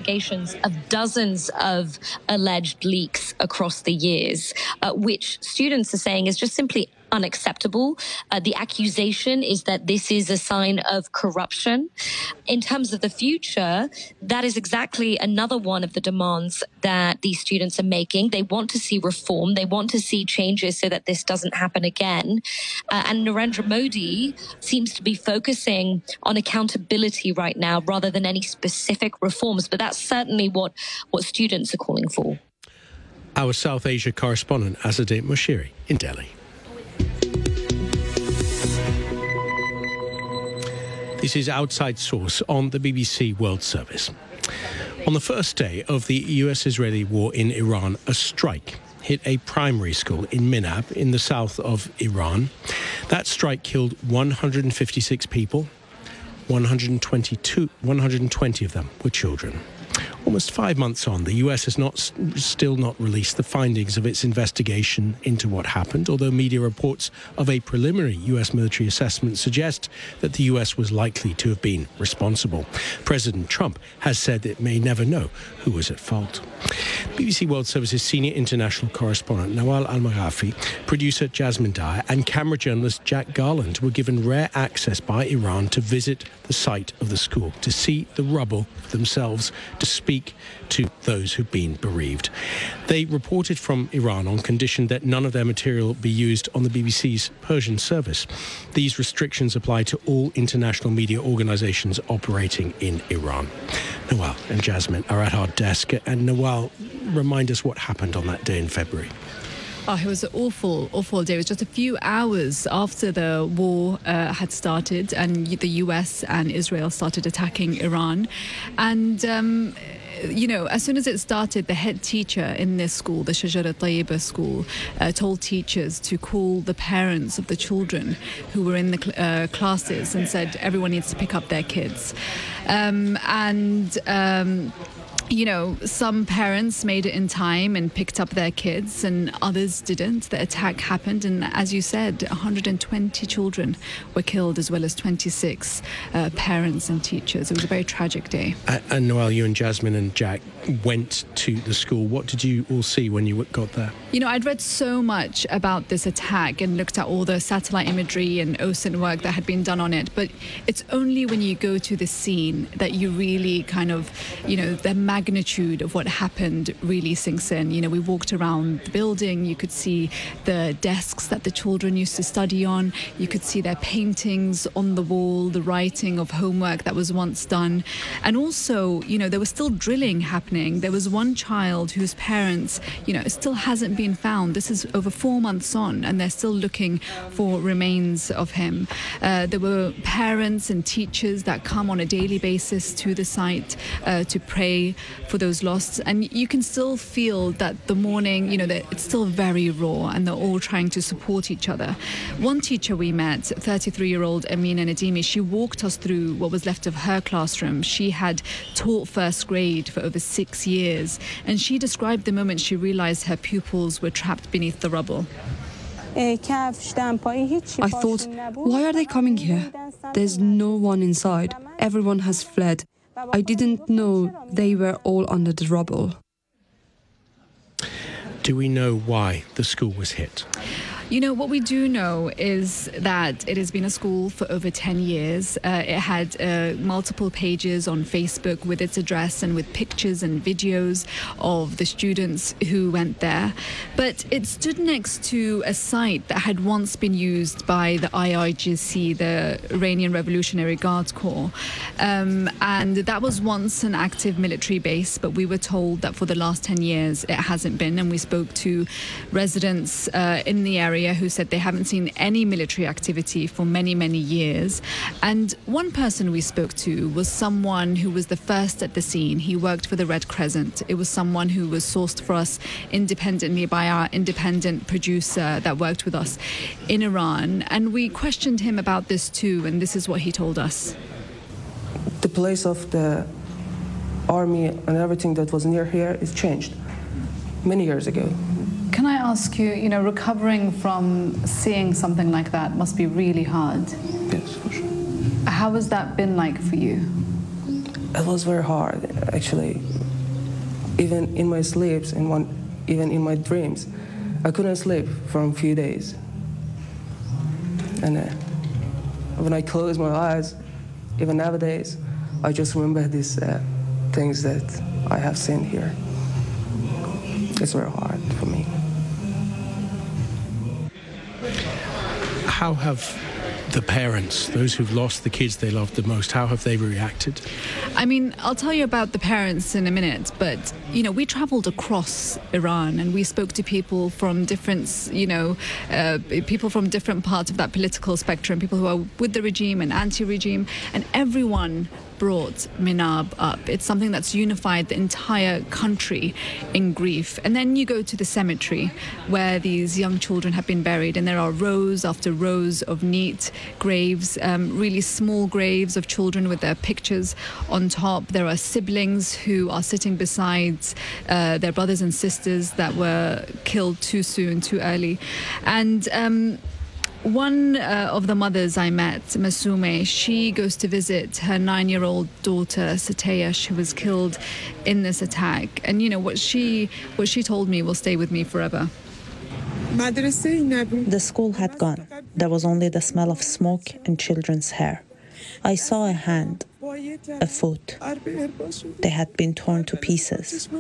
investigations of dozens of alleged leaks across the years, which students are saying is just simply unacceptable. The accusation is that this is a sign of corruption. In terms of the future, that is exactly another one of the demands that these students are making. They want to see reform. They want to see changes so that this doesn't happen again. And Narendra Modi seems to be focusing on accountability right now rather than any specific reforms. But that's certainly what students are calling for. Our South Asia correspondent, Azadeh Moshiri, in Delhi. This is Outside Source on the BBC World Service. On the first day of the US-Israeli war in Iran, a strike hit a primary school in Minab in the south of Iran. That strike killed 156 people. 120 of them were children. Almost 5 months on, the US has still not released the findings of its investigation into what happened, although media reports of a preliminary US military assessment suggest that the US was likely to have been responsible. President Trump has said it may never know who was at fault. BBC World Service's senior international correspondent Nawal Al-Maghafi, producer Jasmine Dyer and camera journalist Jack Garland were given rare access by Iran to visit the site of the school, to see the rubble for themselves, to speak to those who've been bereaved. They reported from Iran on condition that none of their material be used on the BBC's Persian service. These restrictions apply to all international media organisations operating in Iran. Nawal and Jasmine are at our desk. And Nawal, remind us what happened on that day in February. Oh, it was an awful day. It was just a few hours after the war had started and the US and Israel started attacking Iran. And as soon as it started, the head teacher in this school, the Shajara Tayyiba school, told teachers to call the parents of the children who were in the classes and said everyone needs to pick up their kids. Some parents made it in time and picked up their kids and others didn't. The attack happened and, as you said, 120 children were killed as well as 26 parents and teachers. It was a very tragic day. And Noel, you and Jasmine and Jack went to the school. What did you all see when you got there? I'd read so much about this attack and looked at all the satellite imagery and OSINT work that had been done on it. But it's only when you go to the scene that you really the magnitude of what happened really sinks in. We walked around the building. You could see the desks that the children used to study on. You could see their paintings on the wall, the writing of homework that was once done. And also, there was still drilling happening. There was one child whose parents, still hasn't been found. This is over 4 months on, and they're still looking for remains of him. There were parents and teachers that come on a daily basis to the site to pray for those lost. And you can still feel that the mourning, that it's still very raw, and they're all trying to support each other. One teacher we met, 33-year-old Amina Nadimi, she walked us through what was left of her classroom. She had taught first grade for over 6 years, and she described the moment she realized her pupils were trapped beneath the rubble. I thought, why are they coming here? There's no one inside. Everyone has fled. I didn't know they were all under the rubble. Do we know why the school was hit? What we do know is that it has been a school for over 10 years. It had multiple pages on Facebook with its address and with pictures and videos of the students who went there. But it stood next to a site that had once been used by the IRGC, the Iranian Revolutionary Guards Corps. And that was once an active military base, but we were told that for the last 10 years it hasn't been. And we spoke to residents in the area who said they haven't seen any military activity for many, many years. And one person we spoke to was someone who was the first at the scene. He worked for the Red Crescent. It was someone who was sourced for us independently by our independent producer that worked with us in Iran. And we questioned him about this too, and this is what he told us. The place of the army and everything that was near here is changed many years ago. Can I ask you, recovering from seeing something like that must be really hard. Yes, for sure. How has that been like for you? It was very hard, actually. Even in my sleeps, even in my dreams, I couldn't sleep for a few days. And when I close my eyes, even nowadays, I just remember these things that I have seen here. It's very hard for me. How have the parents, those who've lost the kids they loved the most, how have they reacted? I mean, I'll tell you about the parents in a minute, but, you know, we traveled across Iran and we spoke to people from different, people from different parts of that political spectrum, people who are with the regime and anti-regime, and everyone brought Minab up. It's something that's unified the entire country in grief. And then you go to the cemetery where these young children have been buried, and there are rows after rows of neat graves, really small graves of children with their pictures on top. There are siblings who are sitting beside their brothers and sisters that were killed too soon, too early. And one of the mothers I met, Masume, she goes to visit her 9-year-old daughter, Sateyash, who was killed in this attack. And, you know, what she told me will stay with me forever. The school had gone. There was only the smell of smoke and children's hair. I saw a hand, a foot. They had been torn to pieces.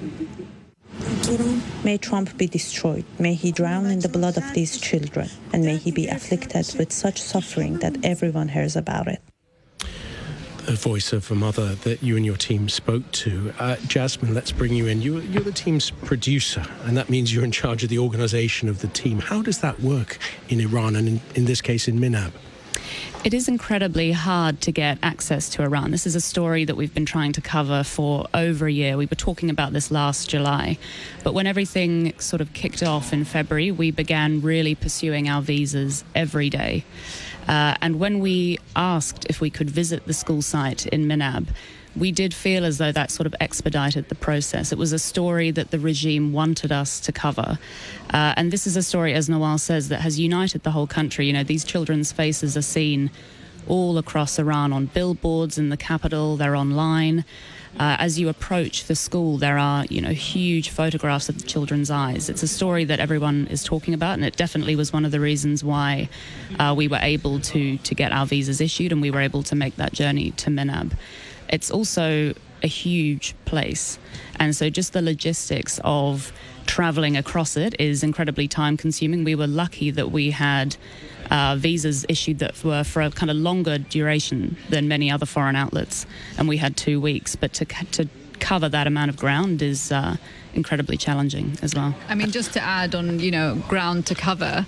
May Trump be destroyed. May he drown in the blood of these children, and may he be afflicted with such suffering that everyone hears about it. The voice of a mother that you and your team spoke to. Jasmine, let's bring you in. You're the team's producer, and that means you're in charge of the organisation of the team. How does that work in Iran, and in this case in Minab? It is incredibly hard to get access to Iran. This is a story that we've been trying to cover for over a year. We were talking about this last July. But when everything sort of kicked off in February, we began really pursuing our visas every day. And when we asked if we could visit the school site in Minab, we did feel as though that sort of expedited the process. It was a story that the regime wanted us to cover. And this is a story, as Nawal says, that has united the whole country. You know, these children's faces are seen all across Iran on billboards in the capital. They're online. As you approach the school, there are, you know, huge photographs of the children's eyes. It's a story that everyone is talking about, and it definitely was one of the reasons why we were able to get our visas issued and we were able to make that journey to Minab. It's also a huge place, and so just the logistics of traveling across it is incredibly time-consuming. We were lucky that we had visas issued that were for a kind of longer duration than many other foreign outlets, and we had 2 weeks. But to cover that amount of ground is incredibly challenging as well. I mean, just to add on, you know, ground to cover,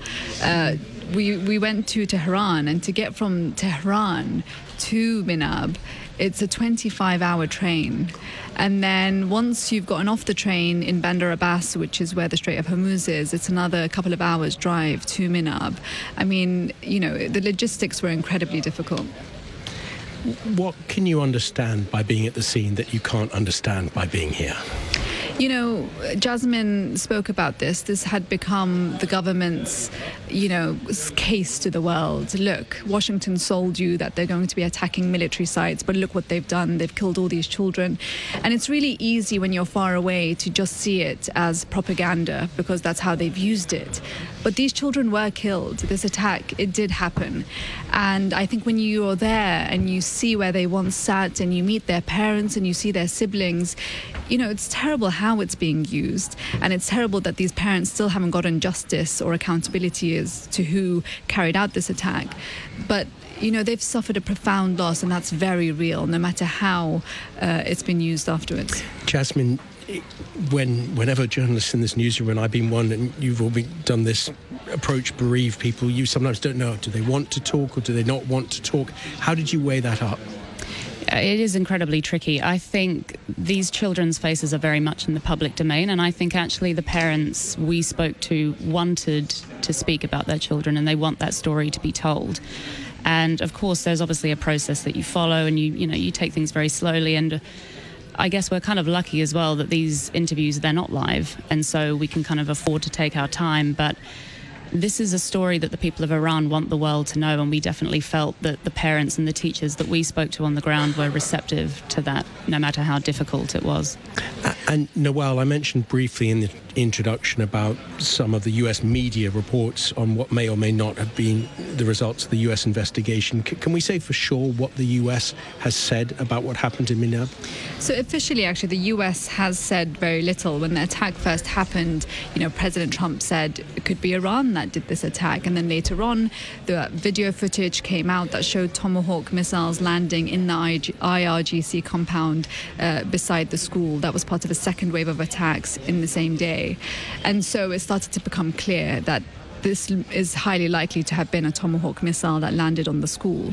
we went to Tehran, and to get from Tehran to Minab, it's a 25-hour train. And then once you've gotten off the train in Bandar Abbas, which is where the Strait of Hormuz is, it's another couple of hours drive to Minab. I mean, you know, the logistics were incredibly difficult. What can you understand by being at the scene that you can't understand by being here? You know, Jasmine spoke about this. This had become the government's, you know, case to the world. Look, Washington sold you that they're going to be attacking military sites, but look what they've done. They've killed all these children. And it's really easy when you're far away to just see it as propaganda, because that's how they've used it. But these children were killed. This attack, it did happen. And I think when you're there and you see where they once sat and you meet their parents and you see their siblings, you know, it's terrible how it's being used. And it's terrible that these parents still haven't gotten justice or accountability as to who carried out this attack. But, you know, they've suffered a profound loss, and that's very real, no matter how it's been used afterwards. Jasmine, whenever journalists in this newsroom, and I've been one, and you've all done this approach, bereave people, you sometimes don't know, do they want to talk or do they not want to talk? How did you weigh that up? It is incredibly tricky. I think these children's faces are very much in the public domain, and I think actually the parents we spoke to wanted to speak about their children, and they want that story to be told. And of course, there's obviously a process that you follow, and you take things very slowly. And I guess we're kind of lucky as well that these interviews, they're not live, and so we can kind of afford to take our time. But This is a story that the people of Iran want the world to know, and we definitely felt that the parents and the teachers that we spoke to on the ground were receptive to that, no matter how difficult it was. And Nawal, I mentioned briefly in the introduction about some of the US media reports on what may or may not have been the results of the US investigation. Can we say for sure what the US has said about what happened in Minab? So officially, actually, the US has said very little. When the attack first happened, President Trump said it could be Iran that did this attack. And then later on, the video footage came out that showed Tomahawk missiles landing in the IRGC compound beside the school. That was part of a second wave of attacks in the same day. And so it started to become clear that this is highly likely to have been a Tomahawk missile that landed on the school.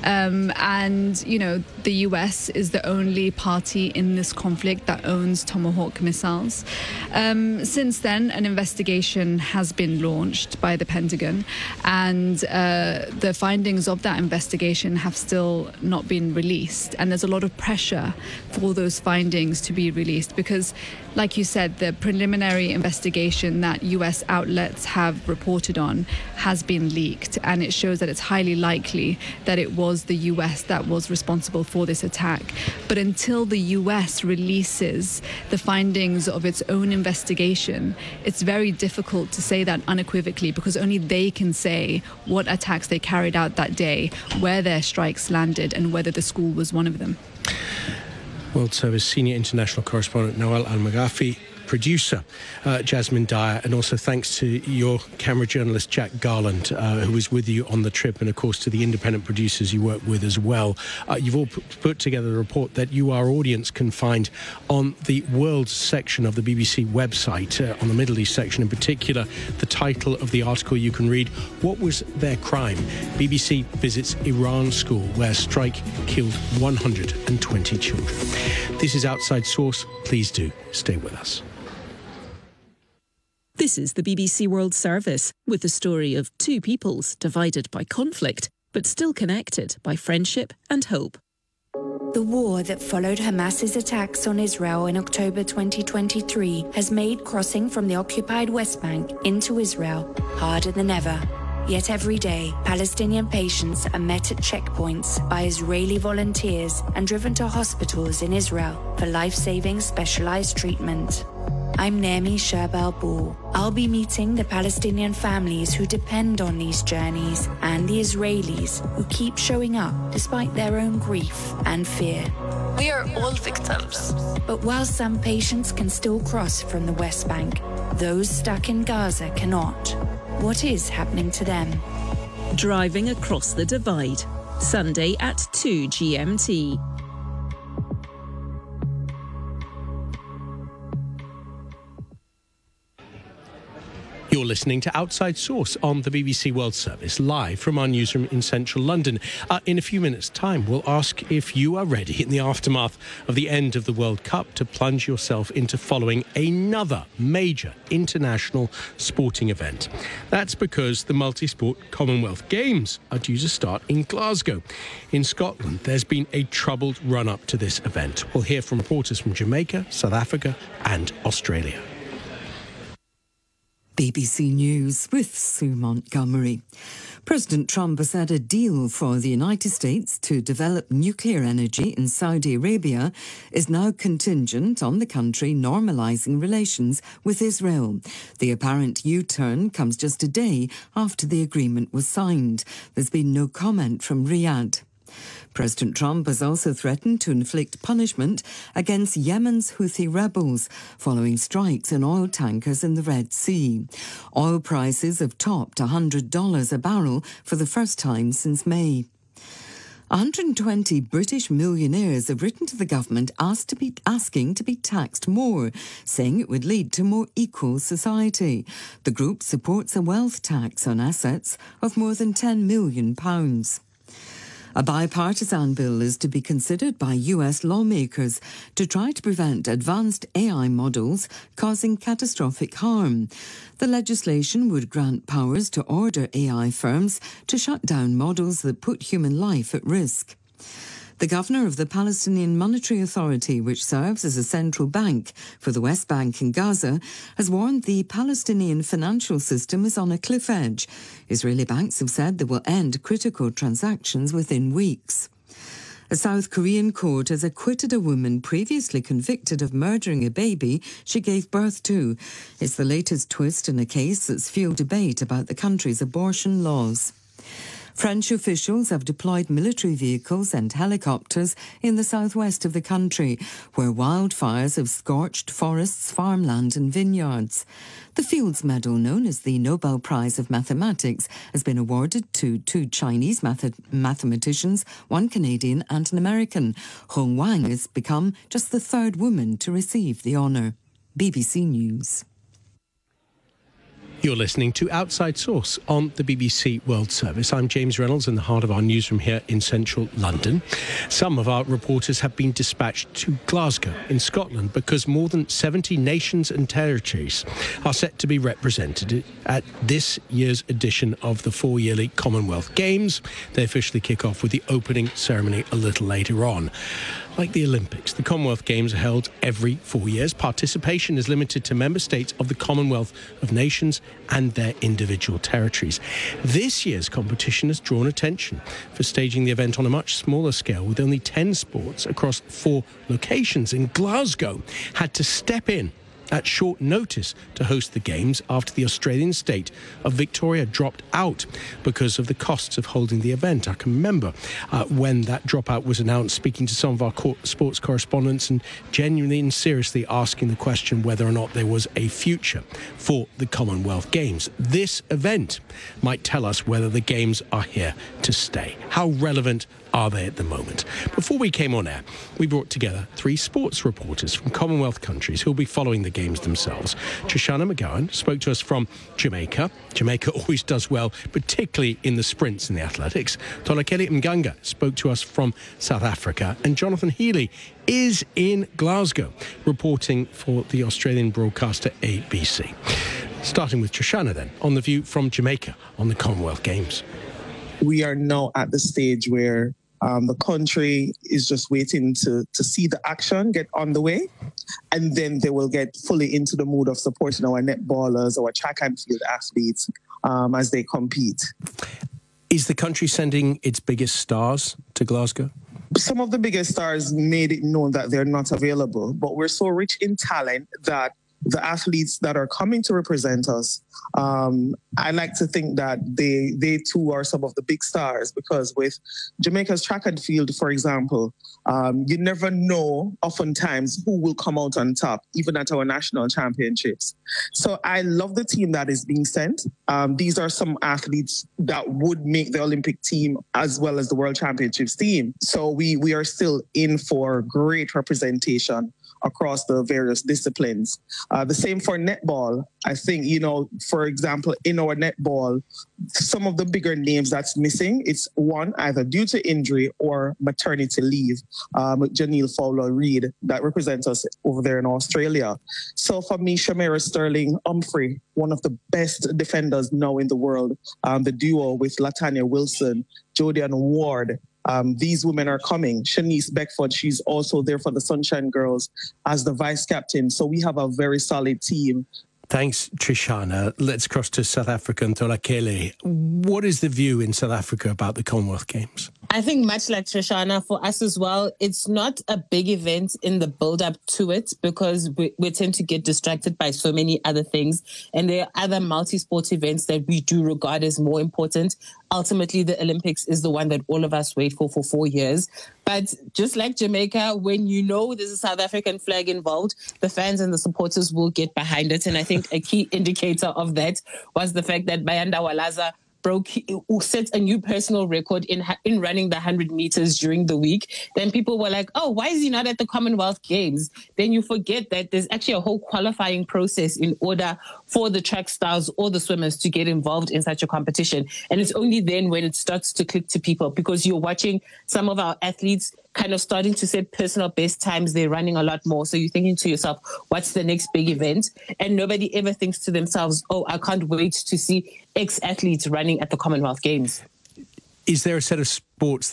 The US is the only party in this conflict that owns Tomahawk missiles. Since then, an investigation has been launched by the Pentagon, and the findings of that investigation have still not been released. And there's a lot of pressure for those findings to be released because, like you said, the preliminary investigation that US outlets have reported on has been leaked, and it shows that it's highly likely that it was the US that was responsible for this attack. But until the US releases the findings of its own investigation, it's very difficult to say that unequivocally, because only they can say what attacks they carried out that day, where their strikes landed, and whether the school was one of them. World Service Senior International Correspondent Nawal Al-Maghafi, producer Jasmine Dyer, and also thanks to your camera journalist Jack Garland, who was with you on the trip, and of course to the independent producers you work with as well. You've all put together a report that you, our audience, can find on the World section of the BBC website, on the Middle East section in particular. The title of the article you can read, "What Was Their Crime? BBC visits Iran school where strike killed 120 children." This is Outside Source. Please do stay with us. This is the BBC World Service, with the story of two peoples divided by conflict, but still connected by friendship and hope. The war that followed Hamas's attacks on Israel in October 2023 has made crossing from the occupied West Bank into Israel harder than ever. Yet every day, Palestinian patients are met at checkpoints by Israeli volunteers and driven to hospitals in Israel for life-saving specialized treatment. I'm Naomi Sherbel-Ball. I'll be meeting the Palestinian families who depend on these journeys and the Israelis who keep showing up despite their own grief and fear. We are all victims. But while some patients can still cross from the West Bank, those stuck in Gaza cannot. What is happening to them? Driving across the divide, Sunday at 2 GMT. You're listening to Outside Source on the BBC World Service, live from our newsroom in central London. In a few minutes' time, we'll ask if you are ready in the aftermath of the end of the World Cup to plunge yourself into following another major international sporting event. That's because the multi-sport Commonwealth Games are due to start in Glasgow. In Scotland, there's been a troubled run-up to this event. We'll hear from reporters from Jamaica, South Africa and Australia. BBC News with Sue Montgomery. President Trump has had a deal for the United States to develop nuclear energy in Saudi Arabia is now contingent on the country normalising relations with Israel. The apparent U-turn comes just a day after the agreement was signed. There's been no comment from Riyadh. President Trump has also threatened to inflict punishment against Yemen's Houthi rebels following strikes in oil tankers in the Red Sea. Oil prices have topped $100 a barrel for the first time since May. 120 British millionaires have written to the government asking to be taxed more, saying it would lead to more equal society. The group supports a wealth tax on assets of more than £10 million. A bipartisan bill is to be considered by US lawmakers to try to prevent advanced AI models causing catastrophic harm. The legislation would grant powers to order AI firms to shut down models that put human life at risk. The governor of the Palestinian Monetary Authority, which serves as a central bank for the West Bank and Gaza, has warned the Palestinian financial system is on a cliff edge. Israeli banks have said they will end critical transactions within weeks. A South Korean court has acquitted a woman previously convicted of murdering a baby she gave birth to. It's the latest twist in a case that's fueled debate about the country's abortion laws. French officials have deployed military vehicles and helicopters in the southwest of the country, where wildfires have scorched forests, farmland and vineyards. The Fields Medal, known as the Nobel Prize of Mathematics, has been awarded to two Chinese mathematicians, one Canadian and an American. Hong Wang has become just the third woman to receive the honour. BBC News. You're listening to Outside Source on the BBC World Service. I'm James Reynolds in the heart of our newsroom here in central London. Some of our reporters have been dispatched to Glasgow in Scotland because more than 70 nations and territories are set to be represented at this year's edition of the four-yearly Commonwealth Games. They officially kick off with the opening ceremony a little later on. Like the Olympics, the Commonwealth Games are held every 4 years. Participation is limited to member states of the Commonwealth of Nations and their individual territories. This year's competition has drawn attention for staging the event on a much smaller scale, with only 10 sports across 4 locations. And Glasgow had to step in at short notice to host the Games after the Australian state of Victoria dropped out because of the costs of holding the event. I can remember when that dropout was announced, speaking to some of our sports correspondents and genuinely and seriously asking the question whether or not there was a future for the Commonwealth Games. This event might tell us whether the Games are here to stay. How relevant are they at the moment? Before we came on air, we brought together 3 sports reporters from Commonwealth countries who will be following the Games themselves. Trishana McGowan spoke to us from Jamaica. Jamaica always does well, particularly in the sprints in the athletics. Tolakeli Mganga spoke to us from South Africa. And Jonathan Healy is in Glasgow, reporting for the Australian broadcaster ABC. Starting with Trishana then, on the view from Jamaica on the Commonwealth Games. We are now at the stage where the country is just waiting to see the action get on the way, and then they will get fully into the mood of supporting our netballers, our track and field athletes as they compete. Is the country sending its biggest stars to Glasgow? Some of the biggest stars made it known that they're not available, but we're so rich in talent that the athletes that are coming to represent us, I like to think that they too are some of the big stars, because with Jamaica's track and field, for example, you never know oftentimes who will come out on top, even at our national championships. So I love the team that is being sent. These are some athletes that would make the Olympic team as well as the World Championships team. So we are still in for great representation across the various disciplines. The same for netball. I think, for example, in our netball, some of the bigger names that's missing, it's one, either due to injury or maternity leave. Janelle Fowler-Reid, that represents us over there in Australia. So for me, Shamera Sterling-Humphrey, one of the best defenders now in the world, the duo with Latanya Wilson, Jodian Ward, these women are coming. Shanice Beckford, she's also there for the Sunshine Girls as the vice captain. So we have a very solid team. Thanks, Trishana. Let's cross to South Africa and Tolakeli. What is the view in South Africa about the Commonwealth Games? I think much like Trishana, for us as well, it's not a big event in the build-up to it, because we tend to get distracted by so many other things. And there are other multi-sport events that we do regard as more important. Ultimately, the Olympics is the one that all of us wait for 4 years. But just like Jamaica, when you know there's a South African flag involved, the fans and the supporters will get behind it. And I think a key indicator of that was the fact that Bayanda Walaza set a new personal record in running the 100 meters during the week. Then people were like, oh, why is he not at the Commonwealth Games? Then you forget that there's actually a whole qualifying process in order for the track stars or the swimmers to get involved in such a competition. And it's only then when it starts to click to people, because you're watching some of our athletes kind of starting to set personal best times. They're running a lot more. So you're thinking to yourself, what's the next big event? And nobody ever thinks to themselves, oh, I can't wait to see ex-athletes running at the Commonwealth Games. Is there a set of sports that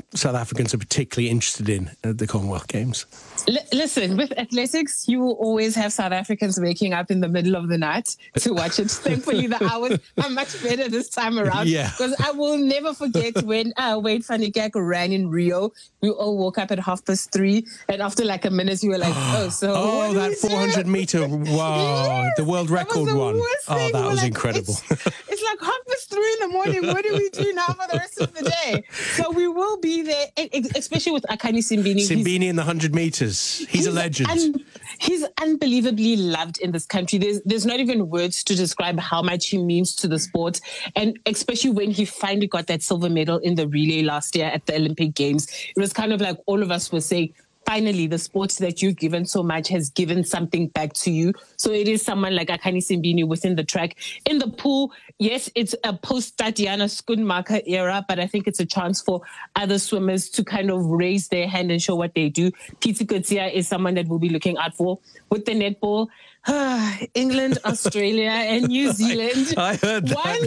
South Africans are particularly interested in at the Commonwealth Games? Listen, with athletics, you will always have South Africans waking up in the middle of the night to watch it. Thankfully, the hours are much better this time around. Yeah. Because I will never forget when Wade van Niekerk ran in Rio. We all woke up at 3:30, and after like a minute, we were like, oh, that 400-meter, wow, yes, the world record one. Oh, that was incredible. It's like 3:30 in the morning. What do we do now for the rest of the day? So we will be there, especially with Akani Simbine. Simbine in the 100 meters. He's a legend. He's unbelievably loved in this country. There's not even words to describe how much he means to the sport. And especially when he finally got that silver medal in the relay last year at the Olympic Games, it was kind of like all of us were saying, finally, the sport that you've given so much has given something back to you. So it is someone like Akani Simbine within the track. In the pool, yes, it's a post-Tatiana Schoonmaker era, but I think it's a chance for other swimmers to kind of raise their hand and show what they do. Pieter Coetzee is someone that we'll be looking out for. With the netball, England, Australia, and New Zealand. I heard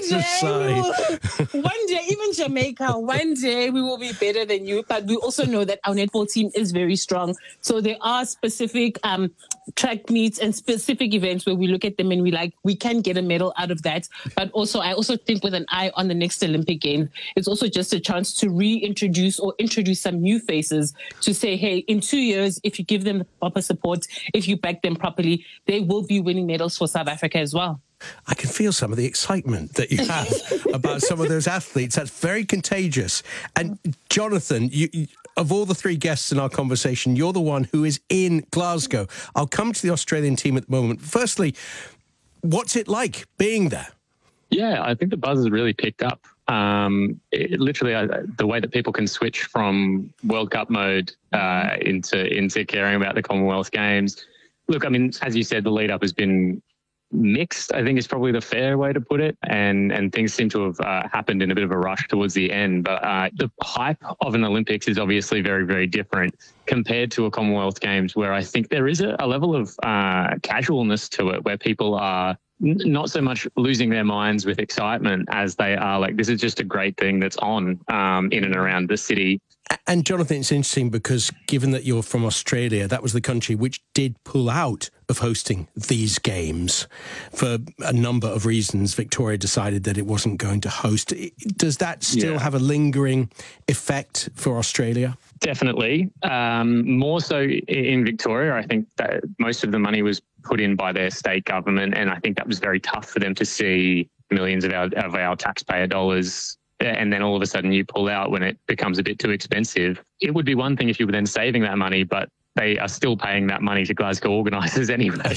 that. One day, even Jamaica, one day we will be better than you. But we also know that our netball team is very strong. So there are specific track meets and specific events where we look at them and we can get a medal out of that. But also, I also think with an eye on the next Olympic Games, it's also just a chance to reintroduce or introduce some new faces to say, hey, in 2 years, if you give them the proper support, if you back them properly, they will be winning medals for South Africa as well. I can feel some of the excitement that you have about some of those athletes. That's very contagious. And Jonathan, you, of all the three guests in our conversation, you're the one who is in Glasgow. I'll come to the Australian team at the moment. Firstly, what's it like being there? Yeah, I think the buzz has really picked up. Literally, the way that people can switch from World Cup mode into caring about the Commonwealth Games. Look, I mean, as you said, the lead up has been mixed, I think is probably the fair way to put it. And things seem to have happened in a bit of a rush towards the end. But the hype of an Olympics is obviously very, very different compared to a Commonwealth Games, where I think there is a level of casualness to it, where people are not so much losing their minds with excitement as they are like, this is just a great thing that's on in and around the city. And Jonathan, it's interesting because given that you're from Australia, that was the country which did pull out of hosting these games for a number of reasons. Victoria decided that it wasn't going to host. Does that still have a lingering effect for Australia? Definitely. More so in Victoria. I think that most of the money was put in by their state government, and I think that was very tough for them to see millions of our taxpayer dollars, and then all of a sudden you pull out when it becomes a bit too expensive. It would be one thing if you were then saving that money, but they are still paying that money to Glasgow organisers anyway.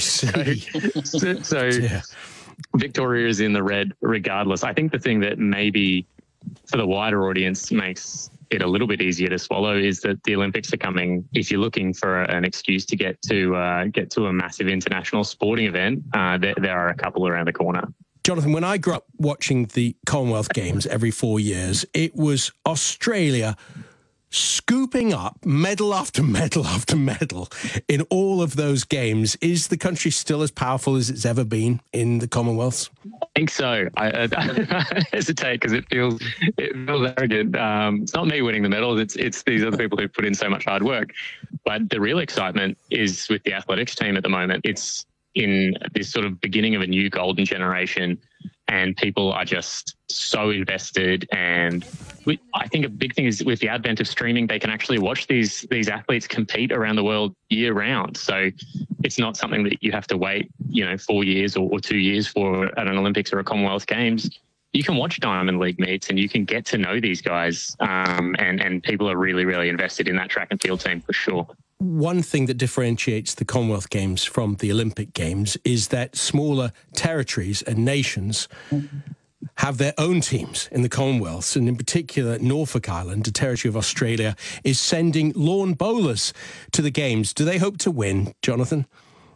So Victoria is in the red regardless. I think the thing that maybe for the wider audience makes it a little bit easier to swallow is that the Olympics are coming. If you're looking for an excuse to get to a massive international sporting event, there are a couple around the corner. Jonathan, when I grew up watching the Commonwealth Games every 4 years, it was Australia scooping up medal after medal after medal in all of those games. Is the country still as powerful as it's ever been in the Commonwealths? I think so. I hesitate because it feels arrogant. It's not me winning the medals. It's these other people who put in so much hard work. But the real excitement is with the athletics team at the moment. It's in this sort of beginning of a new golden generation, and people are just so invested. And I think a big thing is with the advent of streaming, they can actually watch these athletes compete around the world year round. So it's not something that you have to wait, 4 years or 2 years for at an Olympics or a Commonwealth Games. You can watch Diamond League meets and you can get to know these guys. And people are really, really invested in that track and field team for sure. One thing that differentiates the Commonwealth Games from the Olympic Games is that smaller territories and nations have their own teams in the Commonwealths, and in particular Norfolk Island, a territory of Australia, is sending lawn bowlers to the Games. Do they hope to win, Jonathan?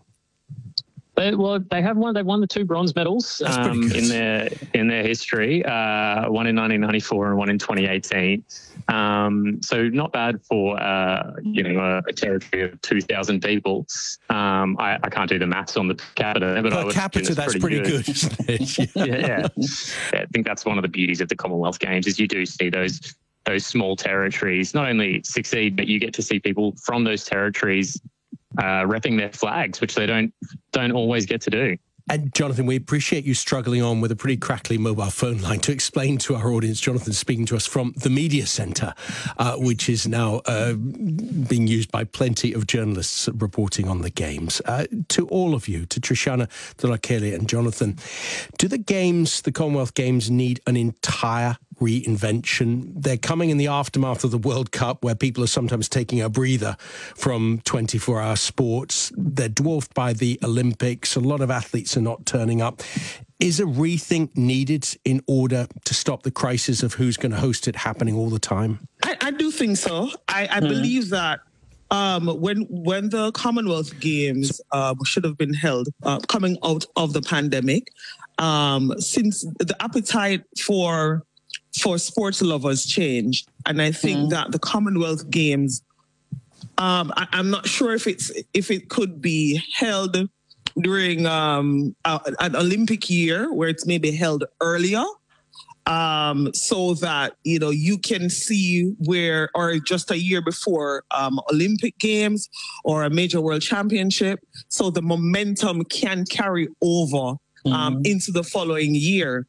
Well, they've won the 2 bronze medals in their history, one in 1994 and one in 2018. So not bad for a territory of 2,000 people. I can't do the maths on the per capita, but per capita, that's pretty good, isn't it? Yeah. I think that's one of the beauties of the Commonwealth Games is you do see those those small territories not only succeed, but you get to see people from those territories repping their flags, which they don't always get to do. And Jonathan, we appreciate you struggling on with a pretty crackly mobile phone line to explain to our audience. Jonathan speaking to us from the Media Centre, which is now being used by plenty of journalists reporting on the games. To all of you, to Trishana, to Lakeli and Jonathan, do the games, the Commonwealth Games, need an entire reinvention? They're coming in the aftermath of the World Cup, where people are sometimes taking a breather from 24-hour sports. They're dwarfed by the Olympics. A lot of athletes are not turning up. Is a rethink needed in order to stop the crisis of who's going to host it happening all the time? I do think so. I believe that when the Commonwealth Games should have been held coming out of the pandemic, since the appetite for sports lovers changed, and I think that the Commonwealth Games, I'm not sure if it could be held during an Olympic year where it's maybe held earlier, so that you can see where, or just a year before Olympic Games or a major world championship, so the momentum can carry over into the following year.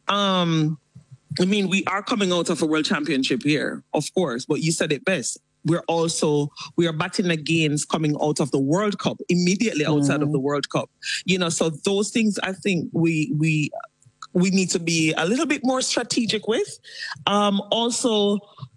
I mean, we are coming out of a world championship here, of course, but you said it best. We are batting against coming out of the World Cup, immediately outside of the World Cup. So those things I think we need to be a little bit more strategic with. Also,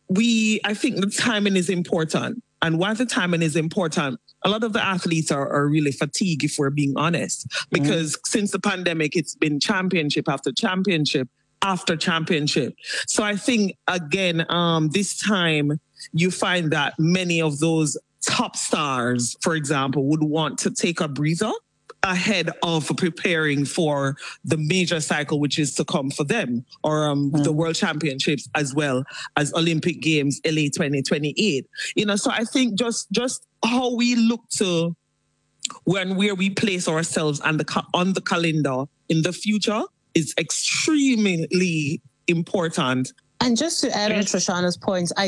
I think the timing is important. And why the timing is important, a lot of the athletes are really fatigued, if we're being honest, because since the pandemic, it's been championship after championship after championship. So I think, again, this time you find that many of those top stars, for example, would want to take a breather ahead of preparing for the major cycle, which is to come for them, or the World Championships, as well as Olympic Games, LA 2028. So I think just how we look to where we place ourselves on the calendar in the future is extremely important. And just to add on Trishana's points, I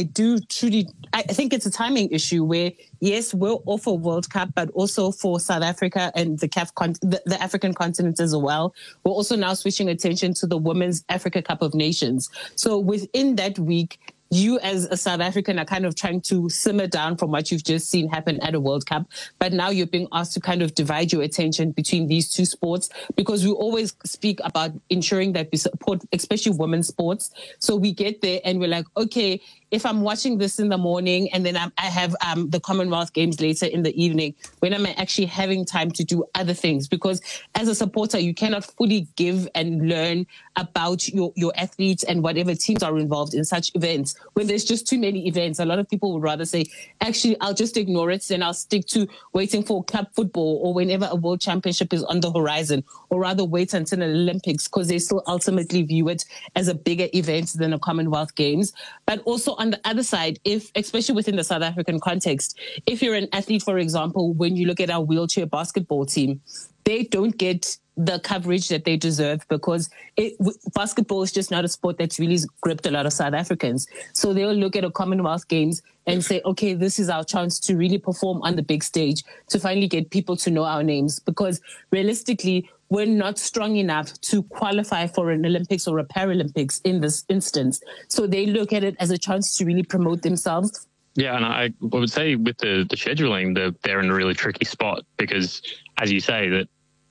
think it's a timing issue where, yes, we're all for World Cup, but also for South Africa and the African continent as well. We're also now switching attention to the Women's Africa Cup of Nations. So within that week, you as a South African are kind of trying to simmer down from what you've just seen happen at a World Cup. But now you're being asked to kind of divide your attention between these two sports, because we always speak about ensuring that we support, especially women's sports. So we get there and we're like, okay, if I'm watching this in the morning and then I have the Commonwealth Games later in the evening, when am I actually having time to do other things? Because as a supporter, you cannot fully give and learn about your athletes and whatever teams are involved in such events when there's just too many events. A lot of people would rather say, actually, I'll just ignore it and I'll stick to waiting for club football or whenever a world championship is on the horizon, or rather wait until the Olympics, because they still ultimately view it as a bigger event than the Commonwealth Games. But also on the other side, especially within the South African context, if you're an athlete, for example, when you look at our wheelchair basketball team, they don't get the coverage that they deserve, because basketball is just not a sport that's really gripped a lot of South Africans. So they'll look at a Commonwealth Games and say, okay, this is our chance to really perform on the big stage, to finally get people to know our names, because realistically, we're not strong enough to qualify for an Olympics or a Paralympics in this instance. So they look at it as a chance to really promote themselves. Yeah, and I would say with the scheduling, they're in a really tricky spot, because, as you say, that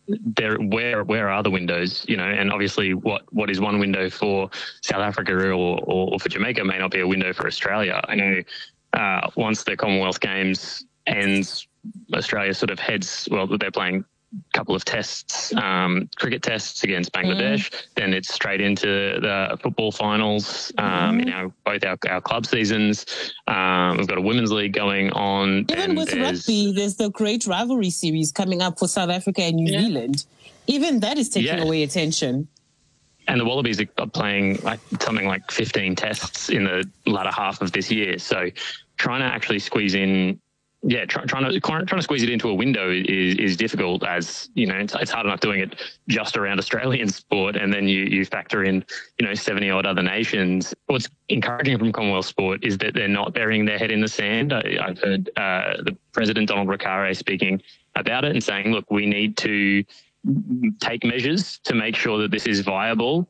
where are the windows, and obviously what is one window for South Africa or for Jamaica may not be a window for Australia. I know once the Commonwealth Games ends, Australia sort of they're playing a couple of tests, cricket tests against Bangladesh, then it's straight into the football finals in both our club seasons. We've got a women's league going on. Even with rugby, there's the great rivalry series coming up for South Africa and New Zealand. Even that is taking away attention. And the Wallabies are playing something like 15 tests in the latter half of this year. So trying to actually squeeze in trying to squeeze it into a window is difficult, as you know, it's hard enough doing it just around Australian sport, and then you factor in 70 odd other nations. What's encouraging from Commonwealth sport is that they're not burying their head in the sand. I've heard the President Donald Ricare speaking about it and saying, look, we need to take measures to make sure that this is viable,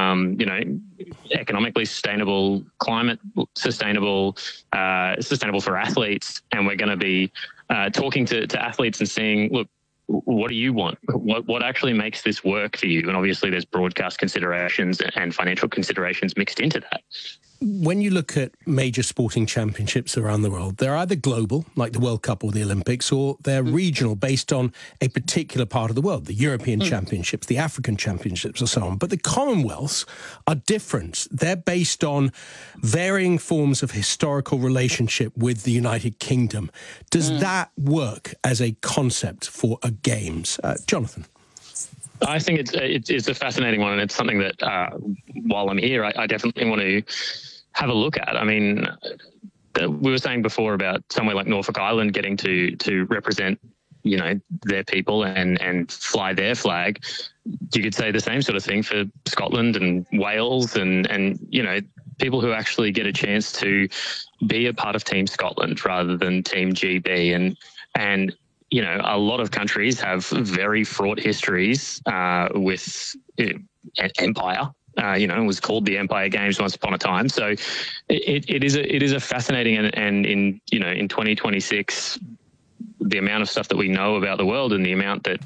economically sustainable, climate sustainable, sustainable for athletes. And we're going to be talking to athletes and seeing, look, what do you want? What actually makes this work for you? And obviously there's broadcast considerations and financial considerations mixed into that. When you look at major sporting championships around the world, they're either global, like the World Cup or the Olympics, or they're regional, based on a particular part of the world, the European Championships, the African Championships, and so on. But the Commonwealths are different. They're based on varying forms of historical relationship with the United Kingdom. Does that work as a concept for a Games? Jonathan? I think it's a fascinating one, and it's something that while I'm here, I definitely want to have a look at. I mean, we were saying before about somewhere like Norfolk Island getting to represent, their people and fly their flag. You could say the same sort of thing for Scotland and Wales and people who actually get a chance to be a part of Team Scotland rather than Team GB. And a lot of countries have very fraught histories with empire. It was called the Empire Games once upon a time. So it is a fascinating and in 2026, the amount of stuff that we know about the world and the amount that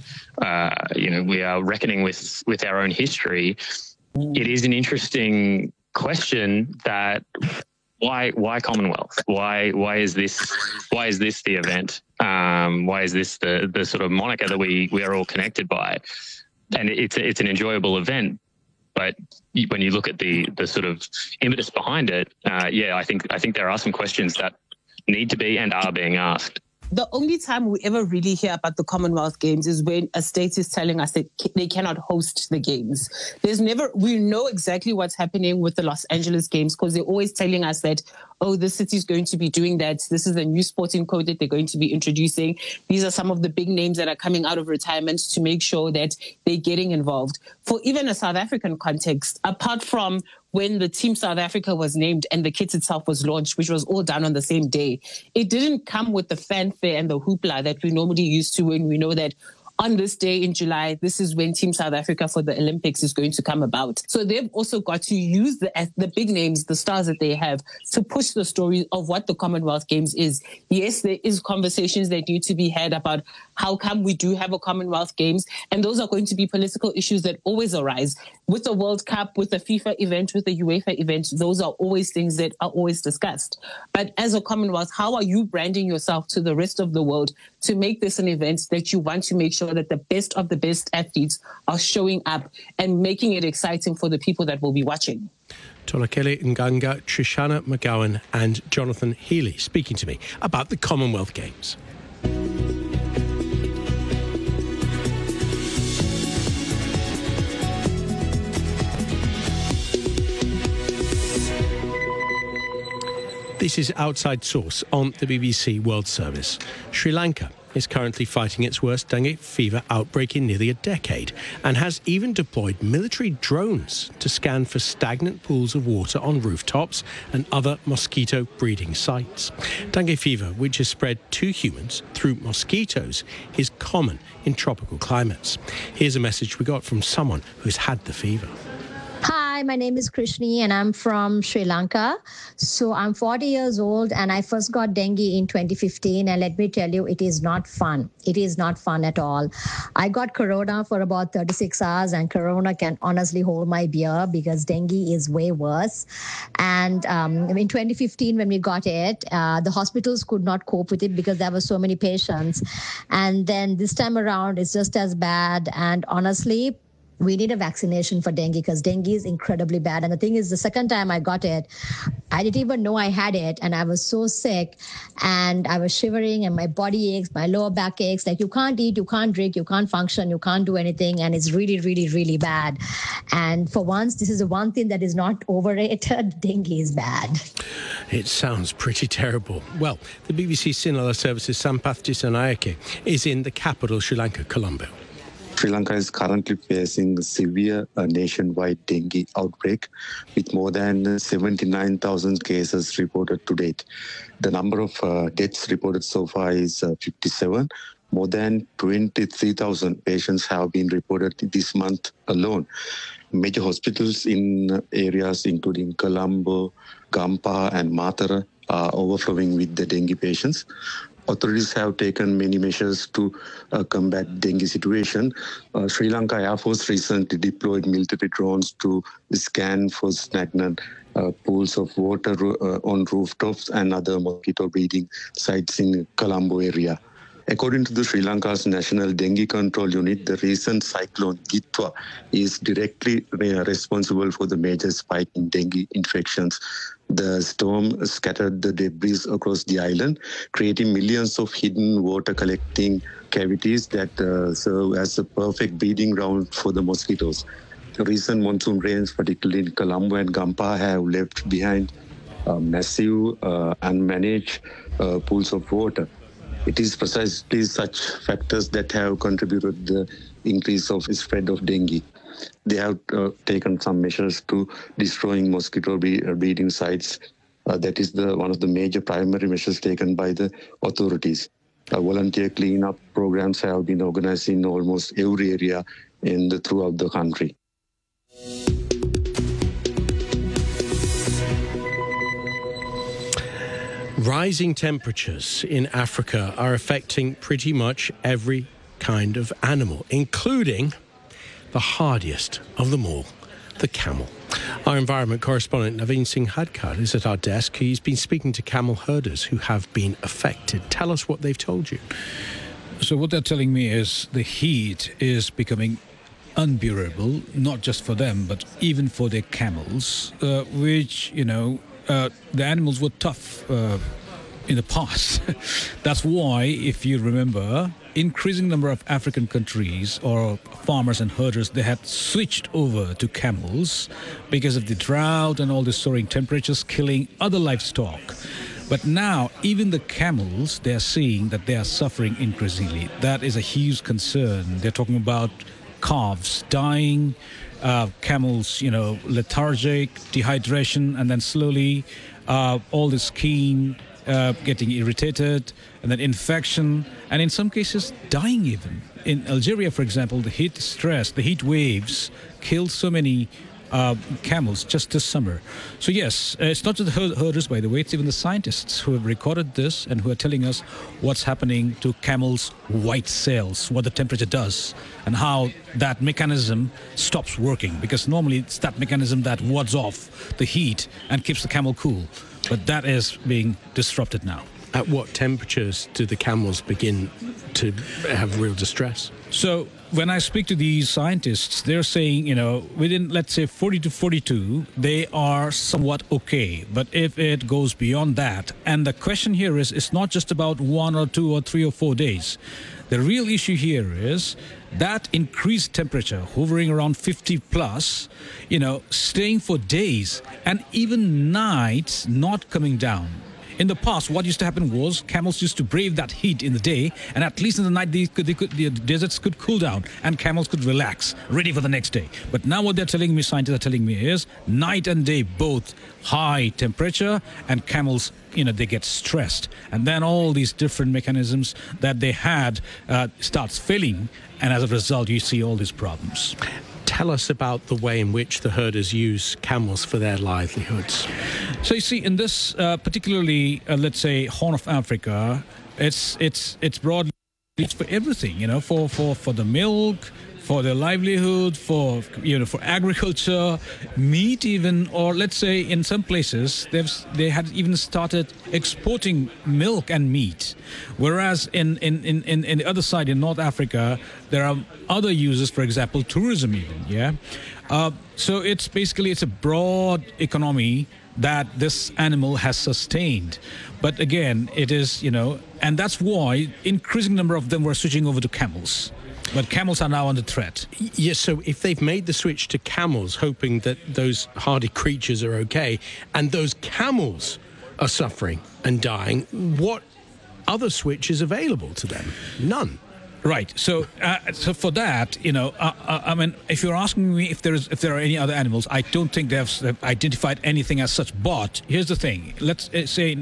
we are reckoning with our own history. It is an interesting question that. Why Commonwealth? Why is this the event? Why is this the sort of moniker that we are all connected by? And it's an enjoyable event, but when you look at the sort of impetus behind it, I think there are some questions that need to be and are being asked. The only time we ever really hear about the Commonwealth Games is when a state is telling us that they cannot host the games. We know exactly what's happening with the Los Angeles Games because they're always telling us that, this city is going to be doing that. This is the new sporting code that they're going to be introducing. These are some of the big names that are coming out of retirement to make sure that they're getting involved. For even a South African context, apart from when the Team South Africa was named and the kit itself was launched, which was all done on the same day, it didn't come with the fanfare and the hoopla that we normally used to when we know that on this day in July, this is when Team South Africa for the Olympics is going to come about. So they've also got to use the big names, the stars that they have, to push the story of what the Commonwealth Games is. Yes, there is conversations that need to be had about how come we do have a Commonwealth Games, and those are going to be political issues that always arise. With the World Cup, with the FIFA event, with the UEFA event, those are always things that are always discussed. But as a Commonwealth, how are you branding yourself to the rest of the world to make this an event that you want to make sure that the best of the best athletes are showing up and making it exciting for the people that will be watching? Tolakele Nganga, Trishana McGowan and Jonathan Healy speaking to me about the Commonwealth Games. This is Outside Source on the BBC World Service. Sri Lanka is currently fighting its worst dengue fever outbreak in nearly a decade and has even deployed military drones to scan for stagnant pools of water on rooftops and other mosquito breeding sites. Dengue fever, which is spread to humans through mosquitoes, is common in tropical climates. Here's a message we got from someone who's had the fever. Hi, my name is Krishni and I'm from Sri Lanka. So I'm 40 years old and I first got dengue in 2015, and let me tell you, it is not fun. It is not fun at all. I got corona for about 36 hours and corona can honestly hold my beer because dengue is way worse. And in 2015 when we got it, the hospitals could not cope with it because there were so many patients. And then this time around it's just as bad, and honestly, we need a vaccination for dengue because dengue is incredibly bad. And the thing is, the second time I got it, I didn't even know I had it. And I was so sick and I was shivering and my body aches, my lower back aches. Like you can't eat, you can't drink, you can't function, you can't do anything. And it's really, really, really bad. And for once, this is the one thing that is not overrated. Dengue is bad. It sounds pretty terrible. Well, the BBC Sinhala Services Sampath Dissanayake is in the capital, Sri Lanka, Colombo. Sri Lanka is currently facing a severe nationwide dengue outbreak with more than 79,000 cases reported to date. The number of deaths reported so far is 57. More than 23,000 patients have been reported this month alone. Major hospitals in areas including Colombo, Gampaha and Matara are overflowing with the dengue patients. Authorities have taken many measures to combat dengue situation. Sri Lanka Air Force recently deployed military drones to scan for stagnant pools of water on rooftops and other mosquito breeding sites in Colombo area. According to the Sri Lanka's National Dengue Control Unit, the recent cyclone Gitwa is directly responsible for the major spike in dengue infections. The storm scattered the debris across the island, creating millions of hidden water collecting cavities that serve as a perfect breeding ground for the mosquitoes. The recent monsoon rains, particularly in Colombo and Gampaha, have left behind massive unmanaged pools of water. It is precisely such factors that have contributed to the increase of spread of dengue. They have taken some measures to destroying mosquito breeding sites. That is one of the major primary measures taken by the authorities. Volunteer cleanup programs have been organized in almost every area throughout the country. Rising temperatures in Africa are affecting pretty much every kind of animal, including the hardiest of them all, the camel. Our environment correspondent Naveen Singh Hadkar is at our desk. He's been speaking to camel herders who have been affected. Tell us what they've told you. So what they're telling me is the heat is becoming unbearable, not just for them, but even for their camels, which, the animals were tough in the past. That's why, if you remember, increasing number of African countries or farmers and herders, they had switched over to camels because of the drought and all the soaring temperatures killing other livestock. But now, even the camels, they're seeing that they are suffering increasingly. That is a huge concern. They're talking about calves dying, camels, lethargic, dehydration, and then slowly all the skin getting irritated, and then infection, and in some cases dying even. In Algeria, for example, the heat stress, the heat waves killed so many camels just this summer. So yes, it's not just the herders, by the way, it's even the scientists who have recorded this and who are telling us what's happening to camels' white cells, what the temperature does, and how that mechanism stops working, because normally it's that mechanism that wards off the heat and keeps the camel cool. But that is being disrupted now. At what temperatures do the camels begin to have real distress? So when I speak to these scientists, they're saying, within, let's say, 40 to 42, they are somewhat okay. But if it goes beyond that, and the question here is, it's not just about 1 or 2 or 3 or 4 days. The real issue here is that increased temperature, hovering around 50 plus, staying for days and even nights not coming down. In the past, what used to happen was camels used to brave that heat in the day, and at least in the night, the deserts could cool down and camels could relax, ready for the next day. But now what scientists are telling me is night and day, both high temperature, and camels, they get stressed. And then all these different mechanisms that they had starts failing, and as a result, you see all these problems. Tell us about the way in which the herders use camels for their livelihoods. So you see, in this particularly, let's say, Horn of Africa, it's broadly for everything, for the milk, for their livelihood, for agriculture, meat even, or let's say in some places they had even started exporting milk and meat. Whereas in the other side, in North Africa, there are other uses, for example, tourism even, so it's a broad economy that this animal has sustained. But again, it is, and that's why increasing number of them were switching over to camels. But camels are now under threat. Yes, so if they've made the switch to camels, hoping that those hardy creatures are okay, and those camels are suffering and dying, what other switch is available to them? None. Right. So for that, I mean, if you're asking me if there are any other animals, I don't think they've identified anything as such. But here's the thing: let's say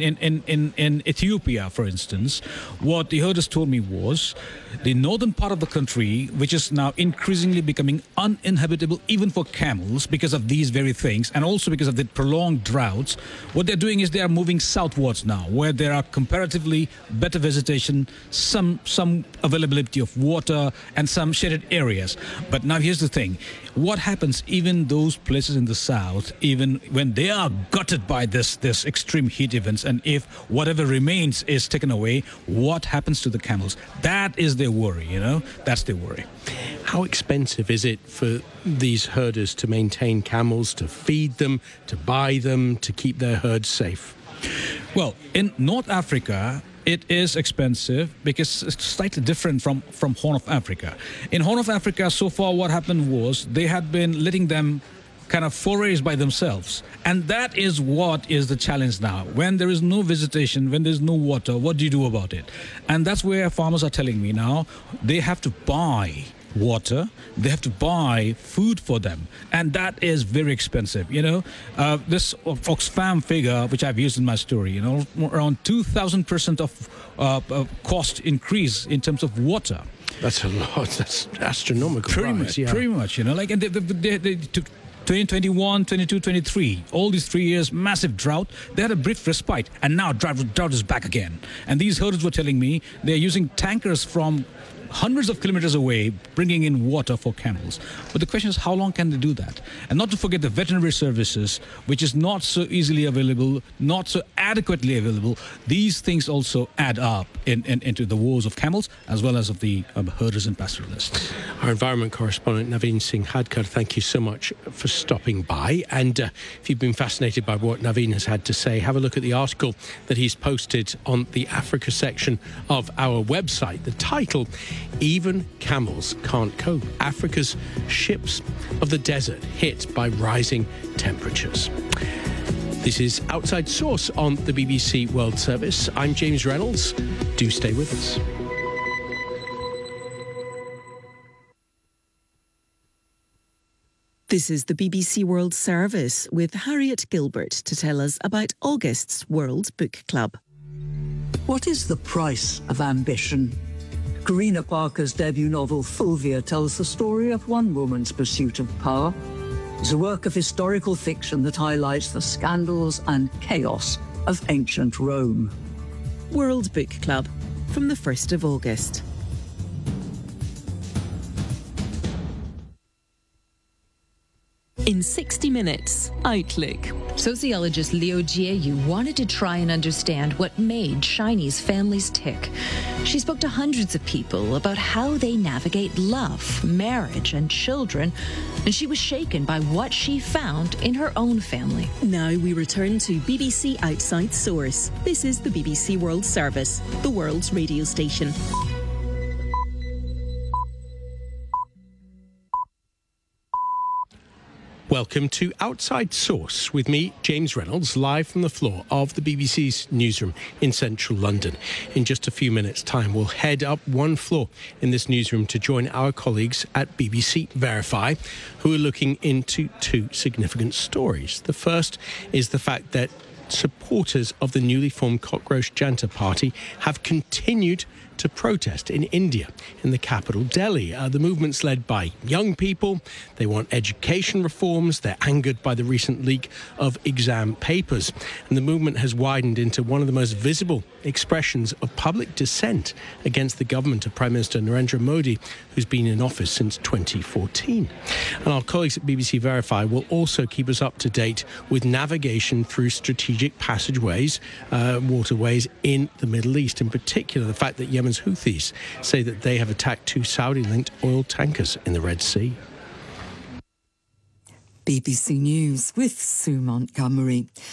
in Ethiopia, for instance, what the herders told me was the northern part of the country, which is now increasingly becoming uninhabitable even for camels because of these very things, and also because of the prolonged droughts. What they're doing is they are moving southwards now, where there are comparatively better vegetation, some availability of water, and some shaded areas. But now here's the thing: what happens even those places in the south, even when they are gutted by this extreme heat events, and if whatever remains is taken away, what happens to the camels? That is their worry, that's their worry. How expensive is it for these herders to maintain camels, to feed them, to buy them, to keep their herds safe? Well, in North Africa, it is expensive because it's slightly different from Horn of Africa. In Horn of Africa, so far what happened was they had been letting them kind of forays by themselves. And that is what is the challenge now. When there is no vegetation, when there's no water, what do you do about it? And that's where farmers are telling me now they have to buy water, they have to buy food for them, and that is very expensive. This Oxfam figure, which I've used in my story, around 2,000% of cost increase in terms of water. That's a lot. That's astronomical. Pretty much. And they took 2021, 22, 23, all these 3 years, massive drought. They had a brief respite, and now drought is back again. And these herders were telling me they're using tankers from hundreds of kilometers away, bringing in water for camels. But the question is, how long can they do that? And not to forget the veterinary services, which is not so easily available, not so adequately available. These things also add up into the woes of camels, as well as of the herders and pastoralists. Our environment correspondent, Naveen Singh Hadkar, thank you so much for stopping by. And if you've been fascinated by what Naveen has had to say, have a look at the article that he's posted on the Africa section of our website. The title: Even Camels Can't Cope. Africa's ships of the desert hit by rising temperatures. This is Outside Source on the BBC World Service. I'm James Reynolds. Do stay with us. This is the BBC World Service with Harriet Gilbert to tell us about August's World Book Club. What is the price of ambition? Karina Parker's debut novel Fulvia tells the story of one woman's pursuit of power. It's a work of historical fiction that highlights the scandals and chaos of ancient Rome. World Book Club from the 1st of August. In 60 Minutes, Outlook. Sociologist Liu Jieyu wanted to try and understand what made Chinese families tick. She spoke to hundreds of people about how they navigate love, marriage, and children, and she was shaken by what she found in her own family. Now we return to BBC Outside Source. This is the BBC World Service, the world's radio station. Welcome to Outside Source with me, James Reynolds, live from the floor of the BBC's newsroom in central London. In just a few minutes' time, we'll head up one floor in this newsroom to join our colleagues at BBC Verify, who are looking into two significant stories. The first is the fact that supporters of the newly formed Cockroach Janta Party have continued to protest in India, in the capital, Delhi. The movement's led by young people. They want education reforms. They're angered by the recent leak of exam papers. And the movement has widened into one of the most visible expressions of public dissent against the government of Prime Minister Narendra Modi, who's been in office since 2014. And our colleagues at BBC Verify will also keep us up to date with navigation through strategic passageways, waterways in the Middle East. In particular, the fact that Yemen's Houthis say that they have attacked two Saudi-linked oil tankers in the Red Sea. BBC News with Sue Montgomery.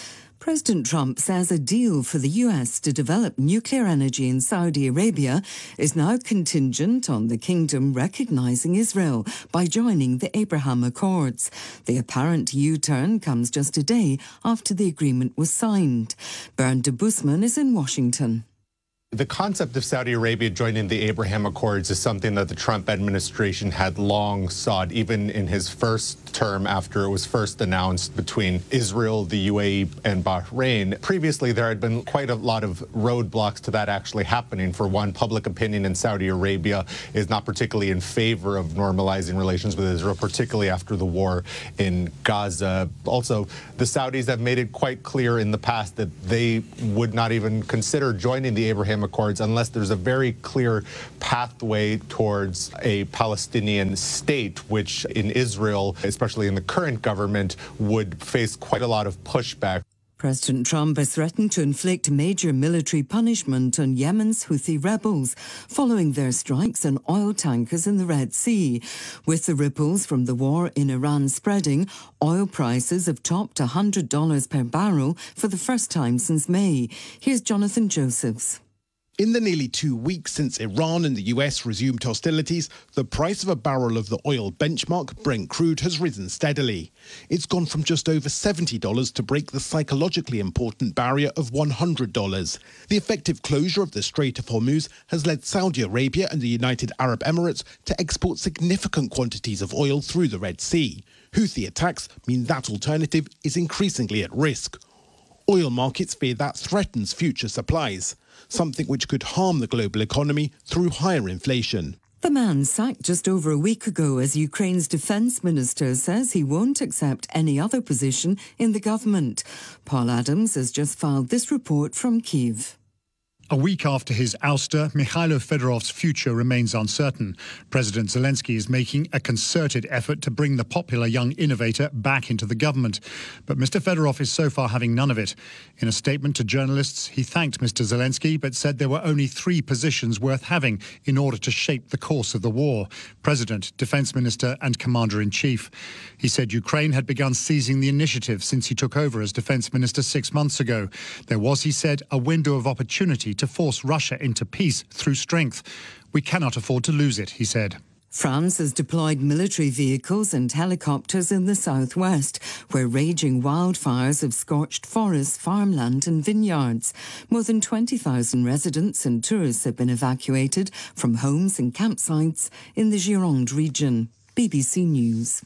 President Trump says a deal for the US to develop nuclear energy in Saudi Arabia is now contingent on the kingdom recognizing Israel by joining the Abraham Accords. The apparent U-turn comes just a day after the agreement was signed. Bernd de Busman is in Washington. The concept of Saudi Arabia joining the Abraham Accords is something that the Trump administration had long sought, even in his first term after it was first announced between Israel, the UAE, and Bahrain. Previously, there had been quite a lot of roadblocks to that actually happening. For one, public opinion in Saudi Arabia is not particularly in favor of normalizing relations with Israel, particularly after the war in Gaza. Also, the Saudis have made it quite clear in the past that they would not even consider joining the Abraham Accords unless there's a very clear pathway towards a Palestinian state, which in Israel, especially in the current government, would face quite a lot of pushback. President Trump has threatened to inflict major military punishment on Yemen's Houthi rebels following their strikes on oil tankers in the Red Sea. With the ripples from the war in Iran spreading, oil prices have topped $100 per barrel for the first time since May. Here's Jonathan Josephs. In the nearly 2 weeks since Iran and the US resumed hostilities, the price of a barrel of the oil benchmark, Brent crude, has risen steadily. It's gone from just over $70 to break the psychologically important barrier of $100. The effective closure of the Strait of Hormuz has led Saudi Arabia and the United Arab Emirates to export significant quantities of oil through the Red Sea. Houthi attacks mean that alternative is increasingly at risk. Oil markets fear that threatens future supplies, something which could harm the global economy through higher inflation. The man sacked just over a week ago as Ukraine's defence minister says he won't accept any other position in the government. Paul Adams has just filed this report from Kyiv. A week after his ouster, Mikhailo Fedorov's future remains uncertain. President Zelensky is making a concerted effort to bring the popular young innovator back into the government. But Mr. Fedorov is so far having none of it. In a statement to journalists, he thanked Mr. Zelensky, but said there were only 3 positions worth having in order to shape the course of the war: President, Defence Minister and Commander-in-Chief. He said Ukraine had begun seizing the initiative since he took over as Defence Minister 6 months ago. There was, he said, a window of opportunity to force Russia into peace through strength. We cannot afford to lose it, he said. France has deployed military vehicles and helicopters in the southwest, where raging wildfires have scorched forests, farmland and vineyards. More than 20,000 residents and tourists have been evacuated from homes and campsites in the Gironde region. BBC News.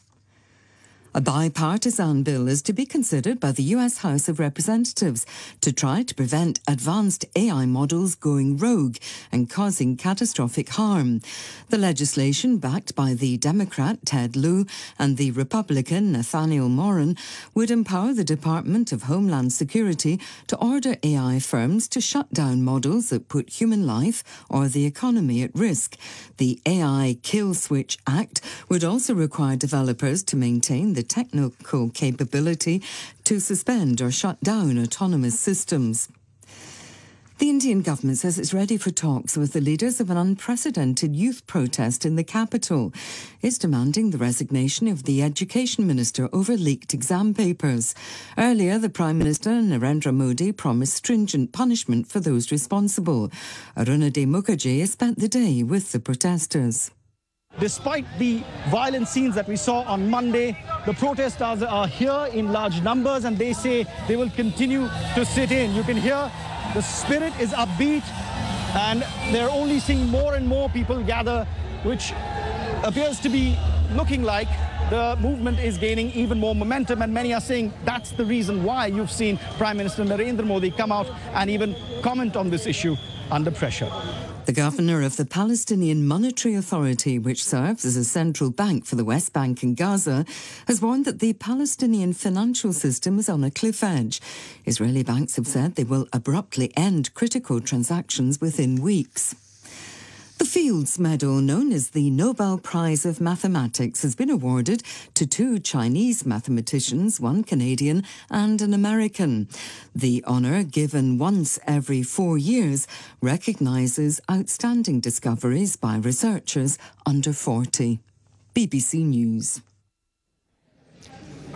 A bipartisan bill is to be considered by the US House of Representatives to try to prevent advanced AI models going rogue and causing catastrophic harm. The legislation, backed by the Democrat Ted Lieu and the Republican Nathaniel Moran, would empower the Department of Homeland Security to order AI firms to shut down models that put human life or the economy at risk. The AI Kill Switch Act would also require developers to maintain the technical capability to suspend or shut down autonomous systems. The Indian government says it's ready for talks with the leaders of an unprecedented youth protest in the capital. It's demanding the resignation of the education minister over leaked exam papers. Earlier, the Prime Minister Narendra Modi promised stringent punishment for those responsible. Arunadhay Mukherjee has spent the day with the protesters. Despite the violent scenes that we saw on Monday, the protesters are here in large numbers and they say they will continue to sit in. You can hear the spirit is upbeat and they're only seeing more and more people gather, which appears to be looking like the movement is gaining even more momentum, and many are saying that's the reason why you've seen Prime Minister Narendra Modi come out and even comment on this issue under pressure. The governor of the Palestinian Monetary Authority, which serves as a central bank for the West Bank and Gaza, has warned that the Palestinian financial system is on a cliff edge. Israeli banks have said they will abruptly end critical transactions within weeks. The Fields Medal, known as the Nobel Prize of Mathematics, has been awarded to 2 Chinese mathematicians, 1 Canadian and an American. The honour, given once every 4 years, recognises outstanding discoveries by researchers under 40. BBC News.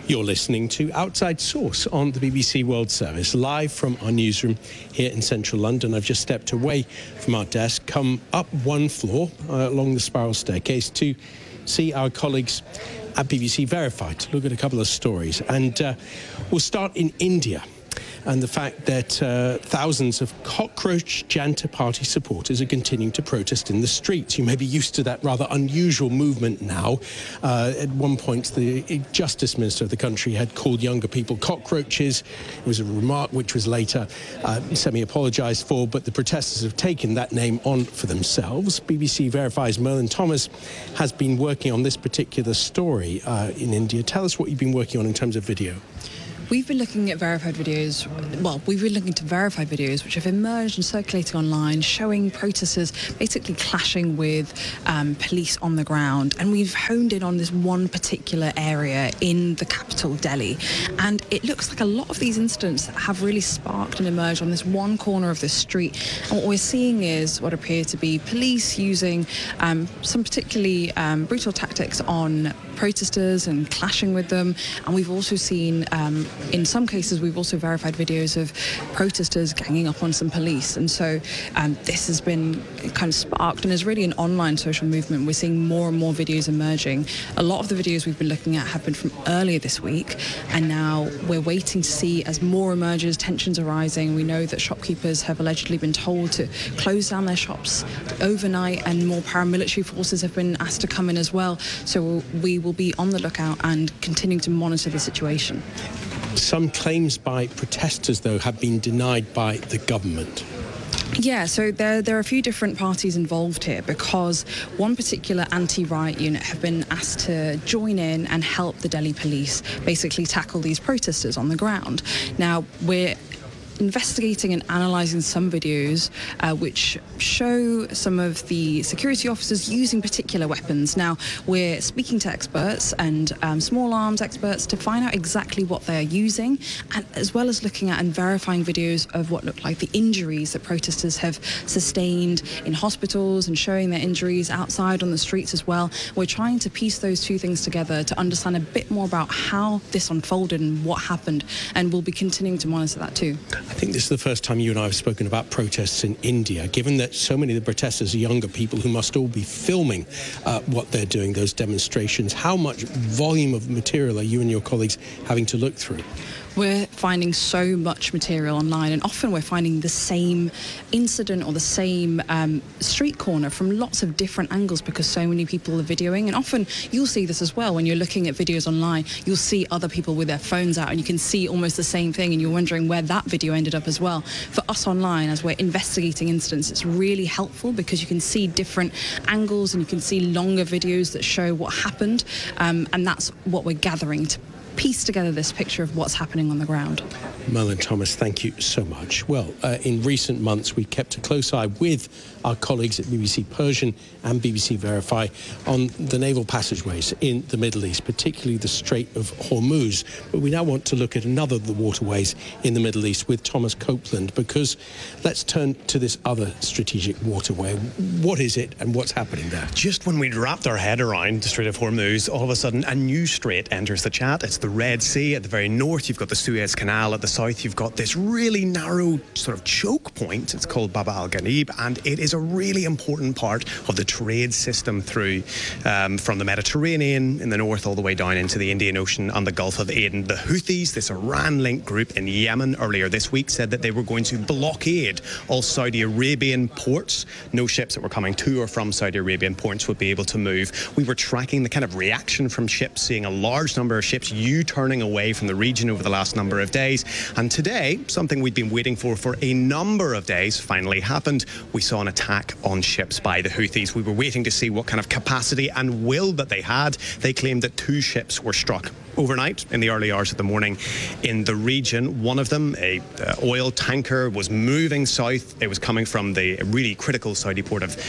You're listening to Outside Source on the BBC World Service, live from our newsroom here in central London. I've just stepped away from our desk, come up one floor along the spiral staircase to see our colleagues at BBC Verify to look at a couple of stories. And we'll start in India, and the fact that thousands of cockroach Janta Party supporters are continuing to protest in the streets. You may be used to that rather unusual movement now. At one point, the Justice Minister of the country had called younger people cockroaches. It was a remark which was later semi-apologised for, but the protesters have taken that name on for themselves. BBC Verify's Merlin Thomas has been working on this particular story in India. Tell us what you've been working on in terms of video. We've been looking at verified videos, we've been looking to verify videos which have emerged and circulating online, showing protesters basically clashing with police on the ground. And we've honed in on this one particular area in the capital, Delhi. And it looks like a lot of these incidents have really sparked and emerged on this one corner of the street. And what we're seeing is what appear to be police using some particularly brutal tactics on protesters and clashing with them. And we've also seen in some cases, we've also verified videos of protesters ganging up on some police. And so this has been kind of sparked and is really an online social movement. We're seeing more and more videos emerging. A lot of the videos we've been looking at have been from earlier this week. And now we're waiting to see as more emerges, tensions are rising. We know that shopkeepers have allegedly been told to close down their shops overnight, and more paramilitary forces have been asked to come in as well. So we will be on the lookout and continuing to monitor the situation. Some claims by protesters, though, have been denied by the government. Yeah, so there are a few different parties involved here, because one particular anti-riot unit have been asked to join in and help the Delhi police basically tackle these protesters on the ground. Now, we're investigating and analysing some videos which show some of the security officers using particular weapons. Now, we're speaking to experts and small arms experts to find out exactly what they're using, and as well as looking at and verifying videos of what look like the injuries that protesters have sustained in hospitals, and showing their injuries outside on the streets as well. We're trying to piece those two things together to understand a bit more about how this unfolded and what happened, and we'll be continuing to monitor that too. I think this is the first time you and I have spoken about protests in India, given that so many of the protesters are younger people who must all be filming what they're doing, those demonstrations. How much volume of material are you and your colleagues having to look through? We're finding so much material online, and often we're finding the same incident or the same street corner from lots of different angles, because so many people are videoing. And often you'll see this as well when you're looking at videos online. You'll see other people with their phones out, and you can see almost the same thing, and you're wondering where that video ended up as well. For us online, as we're investigating incidents, it's really helpful because you can see different angles and you can see longer videos that show what happened, and that's what we're gathering to piece together this picture of what's happening on the ground. Merlin Thomas, thank you so much. Well, in recent months, we kept a close eye with our colleagues at BBC Persian and BBC Verify on the naval passageways in the Middle East, particularly the Strait of Hormuz. But we now want to look at another of the waterways in the Middle East with Thomas Copeland, because let's turn to this other strategic waterway. What is it and what's happening there? Just when we'd wrapped our head around the Strait of Hormuz, all of a sudden a new strait enters the chat. It's the Red Sea. At the very north, you've got the Suez Canal. At the south, you've got this really narrow sort of choke point. It's called Bab al-Ghanib, and it is a really important part of the trade system through from the Mediterranean in the north all the way down into the Indian Ocean and the Gulf of Aden. The Houthis, this Iran-linked group in Yemen, earlier this week said that they were going to blockade all Saudi Arabian ports. No ships that were coming to or from Saudi Arabian ports would be able to move. We were tracking the kind of reaction from ships, seeing a large number of ships U-turning away from the region over the last number of days. And today, something we'd been waiting for a number of days finally happened. We saw an attack on ships by the Houthis. We were waiting to see what kind of capacity and will that they had. They claimed that 2 ships were struck overnight in the early hours of the morning in the region. One of them, a oil tanker, was moving south. It was coming from the really critical Saudi port of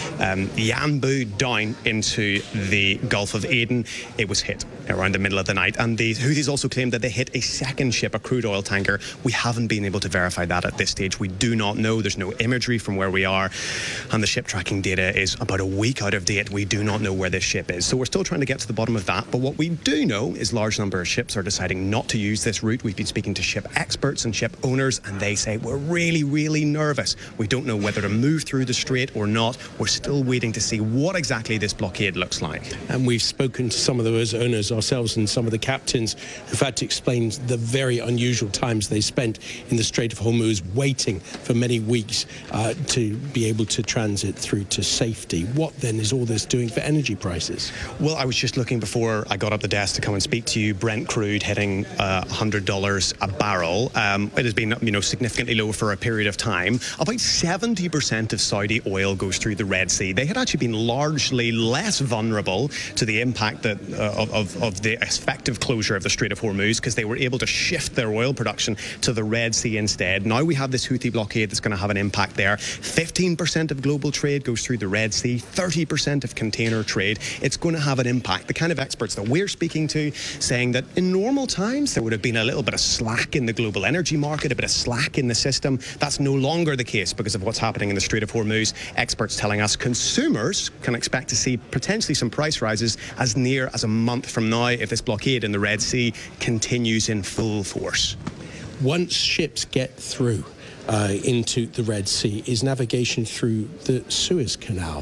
Yanbu down into the Gulf of Aden. It was hit around the middle of the night, and the Houthis Houthis also claimed that they hit a second ship, a crude oil tanker. We haven't been able to verify that at this stage. We do not know. There's no imagery from where we are, and the ship tracking data is about a week out of date. We do not know where this ship is. So we're still trying to get to the bottom of that. But what we do know is large number of ships are deciding not to use this route. We've been speaking to ship experts and ship owners, and they say we're really, really nervous. We don't know whether to move through the strait or not. We're still waiting to see what exactly this blockade looks like. And we've spoken to some of those owners ourselves and some of the captains who've had to explain the very unusual times they spent in the Strait of Hormuz waiting for many weeks to be able to transit through to safety. What then is all this doing for energy prices? Well, I was just looking before I got up the desk to come and speak to you. Brent crude hitting $100 a barrel. It has been, significantly low for a period of time. About 70% of Saudi oil goes through the Red Sea. They had actually been largely less vulnerable to the impact that of the effective closure of the Strait of Hormuz, because they were able to shift their oil production to the Red Sea instead. Now we have this Houthi blockade that's going to have an impact there. 15% of global trade goes through the Red Sea, 30% of container trade. It's going to have an impact. The kind of experts that we're speaking to saying that in normal times there would have been a little bit of slack in the global energy market, a bit of slack in the system. That's no longer the case because of what's happening in the Strait of Hormuz. Experts telling us consumers can expect to see potentially some price rises as near as a month from now if this blockade in the Red Sea continues in full force. Once ships get through into the Red Sea, is navigation through the Suez Canal